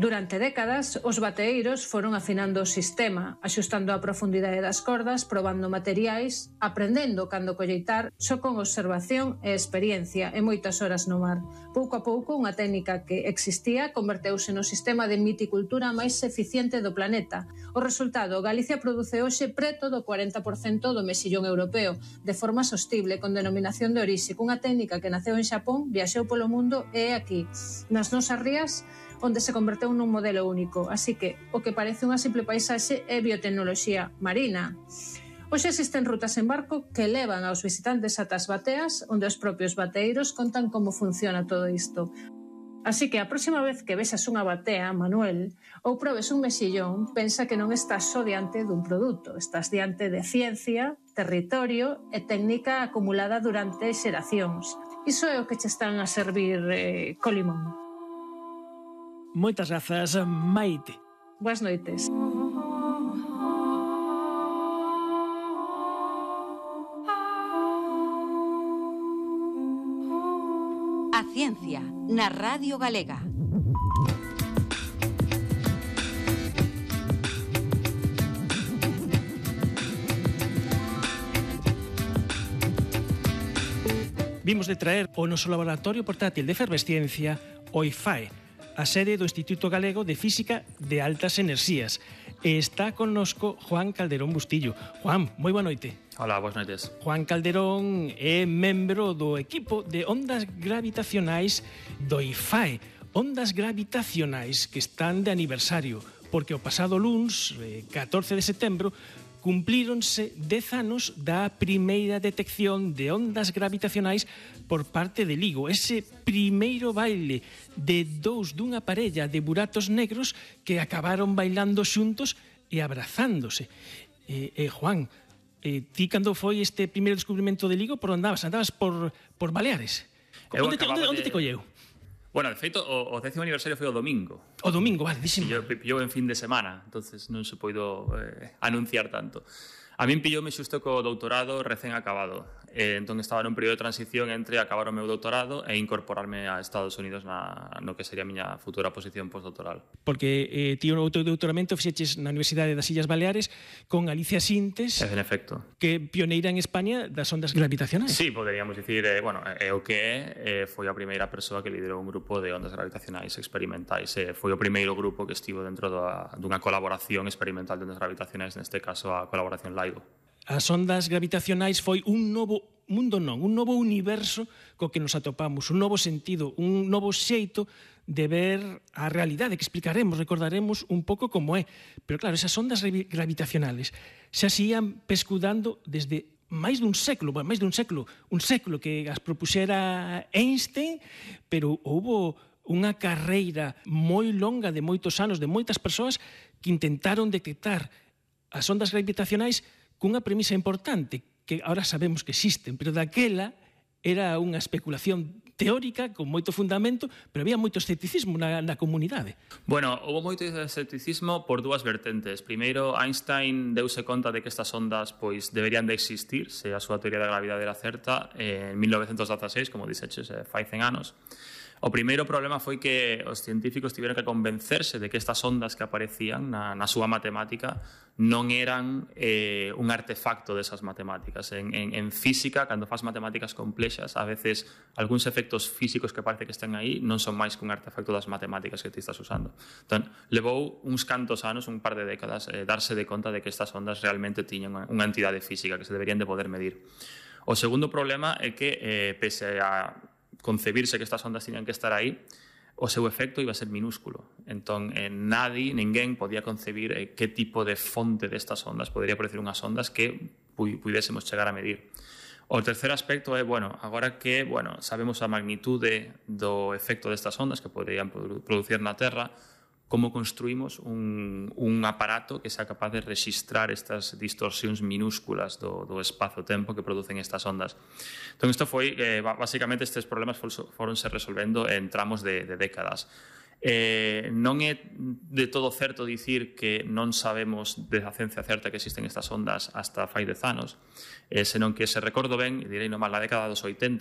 Durante décadas, os bateeiros foron afinando o sistema, axustando a profundidade das cordas, probando materiais, aprendendo cando colleitar, só con observación e experiencia e moitas horas no mar. Pouco a pouco, unha técnica que existía converteuse no sistema de miticultura máis eficiente do planeta. O resultado, Galicia produce hoxe preto do 40% do mexillón europeo, de forma sostible, con denominación de orixe, cunha técnica que naceu en Xapón, viaxeu polo mundo e é aquí, nas nosas rías, onde se converteu nun modelo único. Así que o que parece unha simple paisaxe é biotecnoloxía marina. Hoxe existen rutas en barco que levan aos visitantes ata as bateas, onde os propios bateeiros contan como funciona todo isto. Así que a próxima vez que vexas unha batea, Manuel, ou probes un mexillón, pensa que non estás só diante dun produto, estás diante de ciencia, territorio e técnica acumulada durante xeracións. Iso é o que che están a servir co limón. Moitas grazas, Maite. Boas noites. A ciencia na Radio Galega. Vimos de traer o noso laboratorio portátil de efervesciencia, o IFAE, a sede do Instituto Galego de Física de Altas Enerxías. E está connosco Juan Calderón Bustillo. Juan, moi boa noite. Hola, boas noites. Juan Calderón é membro do equipo de ondas gravitacionais do IFAE. Ondas gravitacionais que están de aniversario, porque o pasado luns, 14 de setembro, cumplíronse 10 anos da primeira detección de ondas gravitacionais por parte de LIGO, ese primeiro baile de dous dunha parella de buratos negros que acabaron bailando xuntos e abrazándose. Juan, ti cando foi este primeiro descubrimento de LIGO, por onde andabas? Andabas por Baleares? Onde te colleu? Bueno, de feito, o 10º aniversario foi o domingo. O domingo, vale, dísimo. Pillou en fin de semana, entonces non se poido anunciar tanto. A min pilloume xusto co doutorado recén acabado. Entón estaba nun período de transición entre acabar o meu doutorado e incorporarme a Estados Unidos no que sería a miña futura posición postdoctoral. Porque ti o teu doutoramento fixeches na Universidade das Illas Baleares con Alicia Sintes, En efecto. que pioneira en España das ondas gravitacionais. Sí, poderíamos dicir, é o que foi a primeira persoa que liderou un grupo de ondas gravitacionais experimentais. Foi o primeiro grupo que estivo dentro dunha colaboración experimental de ondas gravitacionais, neste caso a colaboración LIGO. As ondas gravitacionais foi un novo mundo, un novo universo co que nos atopamos, un novo sentido, un novo xeito de ver a realidade, que explicaremos, recordaremos un pouco como é. Pero claro, esas ondas gravitacionales xa se ian pescudando desde máis dun século que as propuxera Einstein, pero houbo unha carreira moi longa de moitos anos, de moitas persoas que intentaron detectar as ondas gravitacionais cunha premisa importante, que ahora sabemos que existen, pero daquela era unha especulación teórica con moito fundamento, pero había moito escepticismo na comunidade. Bueno, houve moito escepticismo por dúas vertentes. Primeiro, Einstein deuse conta de que estas ondas pois deberían de existir, se a súa teoría da gravidade era certa, en 1916, como dixeches, fai 100 anos. O primeiro problema foi que os científicos tiveron que convencerse de que estas ondas que aparecían na súa matemática non eran un artefacto desas matemáticas. En física, cando faz matemáticas complexas, a veces algúns efectos físicos que parece que están aí non son máis que un artefacto das matemáticas que ti estás usando. Entón, levou uns cantos anos, un par de décadas, darse de conta de que estas ondas realmente tiñan unha entidade física que se deberían de poder medir. O segundo problema é que, pese a concebirse que estas ondas tiñan que estar aí, o seu efecto iba a ser minúsculo. Entón, ninguén podía concebir que tipo de fonte destas ondas podería producir unhas ondas que pudésemos chegar a medir. O terceiro aspecto é, agora que sabemos a magnitude do efecto destas ondas que poderían producir na Terra, como construímos un aparato que sea capaz de registrar estas distorsións minúsculas do espazo-tempo que producen estas ondas. Entón, isto foi, basicamente, estes problemas foronse resolvendo en tramos de décadas. Non é de todo certo dicir que non sabemos de a ciencia certa que existen estas ondas hasta fai 10 anos, senón que, se recordo ben, direi no mal, na década dos 80,